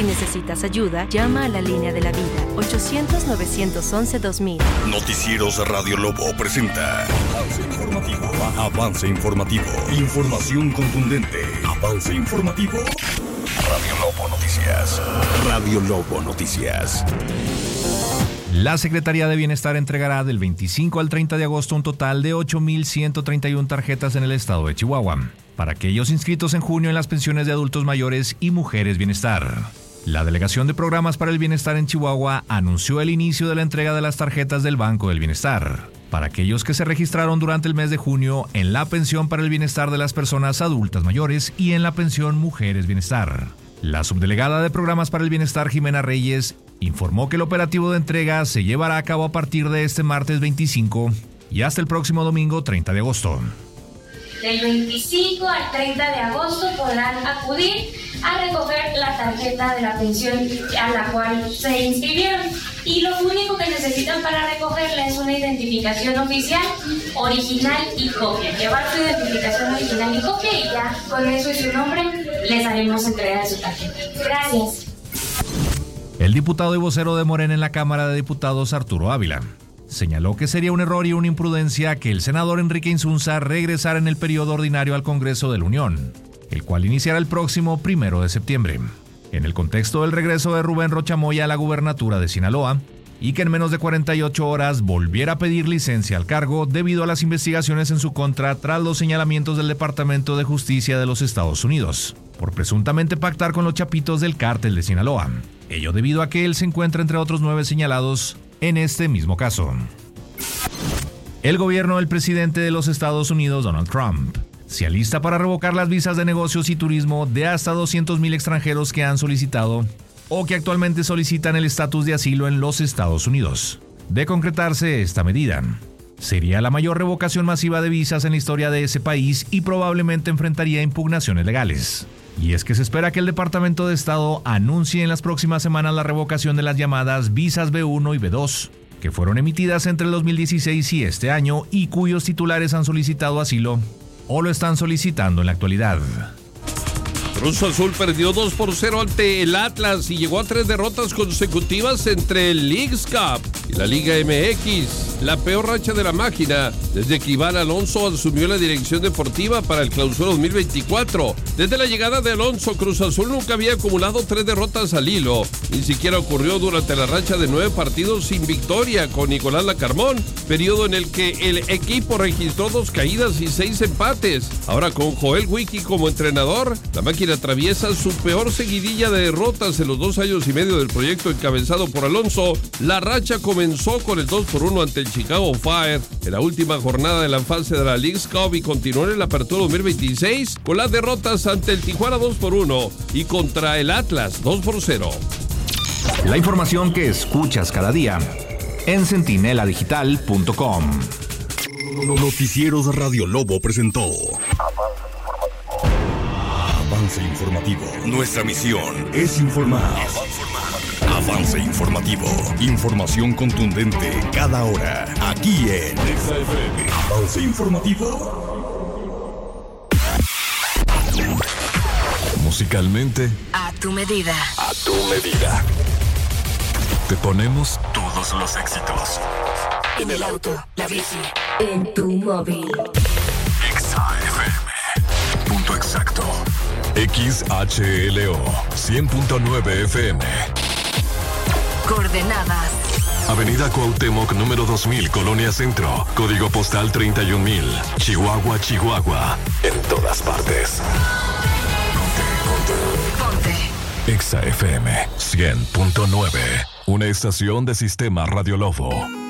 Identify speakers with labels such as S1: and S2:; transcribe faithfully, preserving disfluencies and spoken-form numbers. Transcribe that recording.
S1: necesitas ayuda, llama a la línea de la vida, ochocientos, novecientos once, dos mil.
S2: Noticieros Radio Lobo presenta Avance Informativo. Avance Informativo. Información contundente. Avance Informativo. Radio Lobo Noticias. Radio Lobo Noticias.
S3: La Secretaría de Bienestar entregará del veinticinco al treinta de agosto un total de ocho mil ciento treinta y una tarjetas en el estado de Chihuahua, para aquellos inscritos en junio en las pensiones de adultos mayores y mujeres bienestar. La Delegación de Programas para el Bienestar en Chihuahua anunció el inicio de la entrega de las tarjetas del Banco del Bienestar, para aquellos que se registraron durante el mes de junio en la pensión para el bienestar de las personas adultas mayores y en la pensión Mujeres Bienestar. La subdelegada de Programas para el Bienestar, Jimena Reyes, informó que el operativo de entrega se llevará a cabo a partir de este martes veinticinco y hasta el próximo domingo treinta de agosto.
S4: Del veinticinco al treinta de agosto podrán acudir a recoger la tarjeta de la pensión a la cual se inscribieron. Y lo único que necesitan para recogerla es una identificación oficial, original y copia. Llevar su identificación original y copia y ya con eso y su nombre les haremos entrega de su tarjeta. Gracias.
S3: El diputado y vocero de Morena en la Cámara de Diputados, Arturo Ávila, señaló que sería un error y una imprudencia que el senador Enrique Insunza regresara en el periodo ordinario al Congreso de la Unión, el cual iniciará el próximo primero de septiembre, en el contexto del regreso de Rubén Rocha Moya a la gubernatura de Sinaloa, y que en menos de cuarenta y ocho horas volviera a pedir licencia al cargo debido a las investigaciones en su contra tras los señalamientos del Departamento de Justicia de los Estados Unidos, por presuntamente pactar con los chapitos del cártel de Sinaloa. Ello debido a que él se encuentra entre otros nueve señalados en este mismo caso. El gobierno del presidente de los Estados Unidos, Donald Trump, se alista para revocar las visas de negocios y turismo de hasta doscientos mil extranjeros que han solicitado o que actualmente solicitan el estatus de asilo en los Estados Unidos. De concretarse esta medida, sería la mayor revocación masiva de visas en la historia de ese país y probablemente enfrentaría impugnaciones legales. Y es que se espera que el Departamento de Estado anuncie en las próximas semanas la revocación de las llamadas visas B uno y B dos, que fueron emitidas entre el dos mil dieciséis y este año y cuyos titulares han solicitado asilo o lo están solicitando en la actualidad.
S5: Cruz Azul perdió dos por cero ante el Atlas y llegó a tres derrotas consecutivas entre el Leagues Cup y la Liga M X. La peor racha de la máquina desde que Iván Alonso asumió la dirección deportiva para el Clausura dos mil veinticuatro. Desde la llegada de Alonso, Cruz Azul nunca había acumulado tres derrotas al hilo. Ni siquiera ocurrió durante la racha de nueve partidos sin victoria con Nicolás Lacarmón, periodo en el que el equipo registró dos caídas y seis empates. Ahora con Joel Wiki como entrenador, la máquina atraviesa su peor seguidilla de derrotas en los dos años y medio del proyecto encabezado por Alonso. La racha comenzó con el dos por uno ante el Chicago Fire en la última jornada de la fase de la Leagues Cup y continuó en la apertura dos mil veintiséis con las derrotas ante el Tijuana dos por uno y contra el Atlas dos por cero.
S3: La información que escuchas cada día en centinela digital punto com.
S2: Noticieros Radio Lobo presentó Avance Informativo. Nuestra misión es informar. Avance Informativo. Información contundente cada hora. Aquí en Avance Informativo. Musicalmente,
S1: A tu medida.
S2: a tu medida. Te ponemos todos los éxitos.
S1: En el auto, la bici, en tu móvil.
S2: Exa F M. Punto exacto. X H L O cien punto nueve F M.
S1: Coordenadas.
S2: Avenida Cuauhtémoc número dos mil, Colonia Centro. Código postal treinta y un mil. Chihuahua, Chihuahua. En todas partes. Ponte, ponte.
S1: Ponte.
S2: Exa F M cien punto nueve. Una estación de Sistema Radio Lobo.